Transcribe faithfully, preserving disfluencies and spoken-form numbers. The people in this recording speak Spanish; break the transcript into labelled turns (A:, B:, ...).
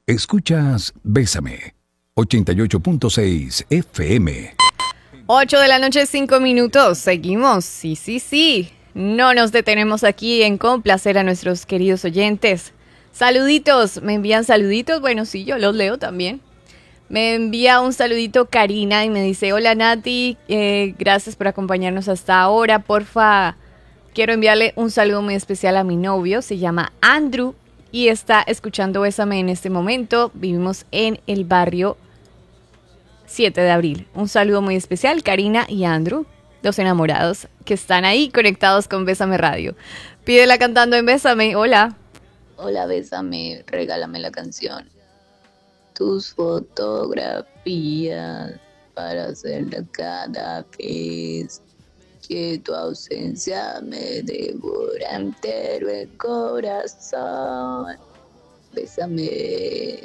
A: Escuchas Bésame, ochenta y ocho punto seis F M.
B: ocho de la noche, cinco minutos. Seguimos. Sí, sí, sí. No nos detenemos aquí en complacer a nuestros queridos oyentes. Saluditos. ¿Me envían saluditos? Bueno, sí, yo los leo también. Me envía un saludito Karina y me dice: hola Nati, eh, gracias por acompañarnos hasta ahora. Porfa, quiero enviarle un saludo muy especial a mi novio. Se llama Andrew y está escuchando Bésame en este momento. Vivimos en el barrio siete de abril. Un saludo muy especial, Karina y Andrew, los enamorados que están ahí conectados con Bésame Radio. Pídela cantando en Bésame. Hola.
C: Hola, Bésame, regálame la canción. Tus fotografías para hacerla cada vez que tu ausencia me devora entero el corazón. Bésame,